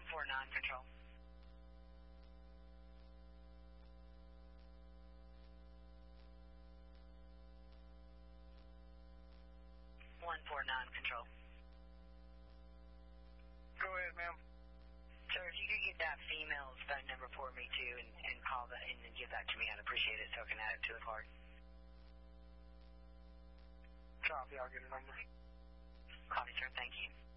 149 control. 149 control. Go ahead, ma'am. Sir, if you could get that female's phone number for me too, and call that and then give that to me, I'd appreciate it so I can add it to the card. Copy, I'll get a number. Copy, sir. Thank you.